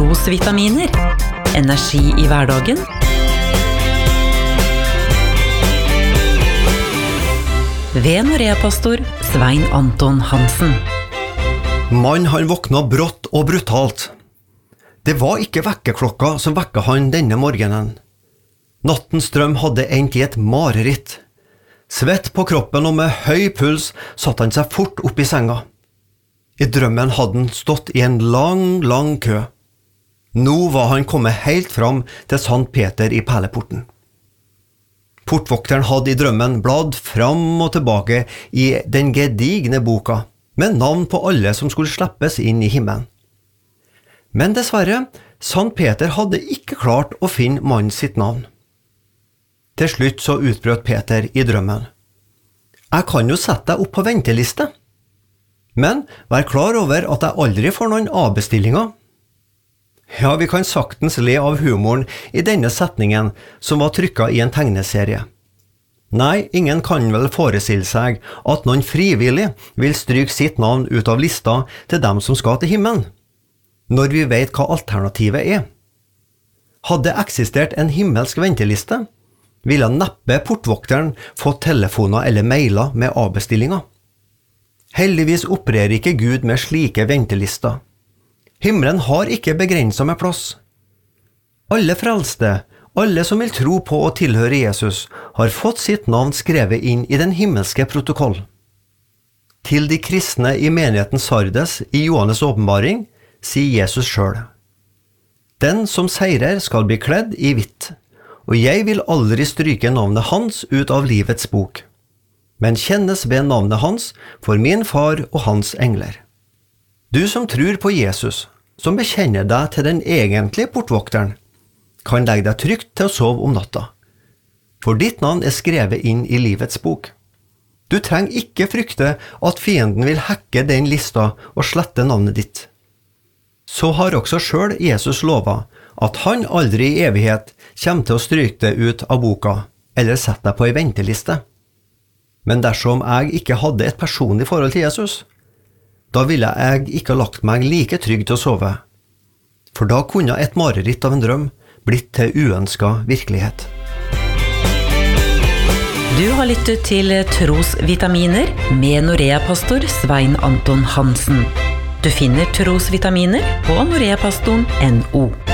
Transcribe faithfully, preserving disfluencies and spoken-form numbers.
Trosvitaminer. Energi i hverdagen. Ved Norea-pastor Svein Anton Hansen. Mann han våkna brått og brutalt. Det var ikke vekkerklokka som vekket han denne morgenen. Nattens drøm hadde endt i et mareritt. Svett på kroppen og med høy puls satt han seg fort opp i senga. I drømmen hadde han stått i en lang, lang kø. Nå var han kommet helt fram til Sankt Peter i perleporten. Portvokteren hadde i drømmen bladd fram og tilbake i den gedigne boka, med navn på alle som skulle slippes inn i himmelen. Men dessverre, Sankt Peter hadde ikke klart å finne mannen sitt navn. Til slutt så utbrøt Peter i drømmen. Jeg kan jo sette deg opp på venteliste, men vær klar over at jeg aldri får noen avbestillinger. Ja, vi kan saktens le av humoren i denne setningen som var trykket i en tegneserie. Nei, ingen kan vel forestille seg at noen frivillig vil stryke sitt navn ut av lista til dem som skal til himmelen, når vi vet hva alternativet er. Hadde det eksistert en himmelsk venteliste, ville neppe portvokteren fått telefoner eller mailer med avbestillinger. Heldigvis opererer ikke Gud med slike ventelister. Himmelen har ikke begrenset med plass. Alle frelste, alle som vil tro på og tilhøre Jesus, har fått sitt navn skrevet inn i den himmelske protokoll. Til de kristne i menigheten Sardes i Johannes åpenbaring, sier Jesus selv. Den som seirer skal bli kledd i hvitt, og jeg vil aldri stryke navnet hans ut av livets bok, men kjennes ved navnet hans for min far og hans engler. Du som tror på Jesus, som bekjenner deg til den egentlige portvokteren, kan legge deg trygt til å sove om natta, for ditt navn er skrevet inn i livets bok. Du trenger ikke frykte at fienden vil hacke den lista og slette navnet ditt. Så har også selv Jesus lovet at han aldri i evighet kommer til å stryke det ut av boka eller sette deg på en venteliste. Men dersom jeg ikke hadde et personlig forhold til Jesus, da ville jeg ikke lagt meg like trygg til å sove, for da kunne et mareritt av en drøm blitt til uønsket virkelighet. Du har lyttet til Trosvitaminer med Norea-pastor Svein Anton Hansen. Du finner Trosvitaminer på noreapastoren punktum no.